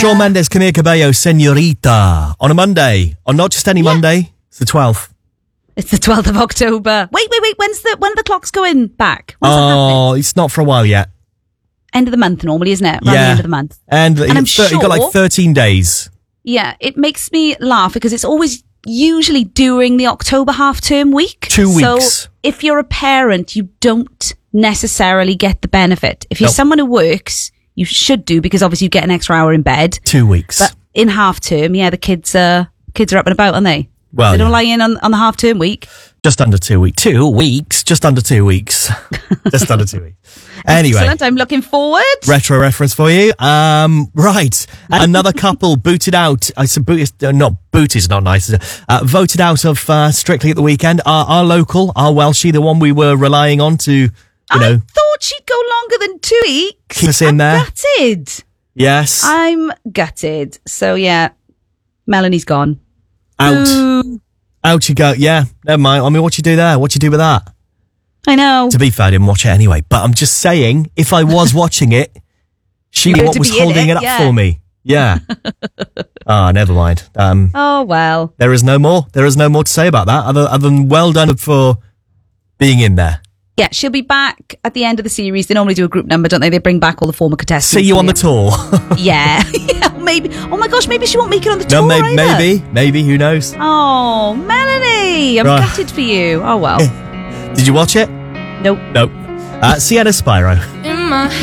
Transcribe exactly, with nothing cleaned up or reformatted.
Shawn Mendes, Camila Cabello, Senorita. On a Monday. On not just any Yeah. Monday. It's the twelfth. It's the twelfth of October. Wait, wait, wait. When's the when are the clocks going back? When's that happening? Oh, it's not for a while yet. End of the month normally, isn't it? Around Yeah. the end of the month. And, And I'm you've got sure- like thirteen days. Yeah, it makes me laugh because it's always usually during the October half term week. Two So weeks. if you're a parent, you don't necessarily get the benefit. If you're Nope. someone who works, you should do because obviously you get an extra hour in bed. Two weeks. But in half term, yeah, the kids are kids are up and about, aren't they? Well, they don't yeah. lie in on, on the half term week. Just under two weeks. Two weeks. Just under two weeks. Just under two weeks. Anyway. Excellent. I'm looking forward. Retro reference for you. Um, right. Another couple booted out. I said boot is, uh, not boot is not nice. Is it? Uh, voted out of uh, Strictly at the Weekend. Our, our local, our Welshie, the one we were relying on to, you I know, thought she'd go longer than two weeks. keep us in I'm there. gutted. Yes. I'm gutted. So yeah, Melanie's gone. Out. Ooh, Out you go. Yeah. Never mind. I mean, what you do there? What you do with that? I know. To be fair, I didn't watch it anyway. But I'm just saying, if I was watching it, she You had what to was be in holding it, it, up yeah. for me. Yeah. Ah, never mind. Um, Oh well. there is no more. There is no more to say about that other, other than well done for being in there. Yeah, she'll be back at the end of the series. They normally do a group number, don't they? They bring back all the former contestants. See you on the tour. Yeah. Yeah, maybe. Oh my gosh, maybe she won't make it on the no, tour maybe, either. maybe, maybe. Who knows? Oh, Melanie, I'm Right. gutted for you. Oh well. Did you watch it? Nope. Nope. Uh, Sienna Spyro. In my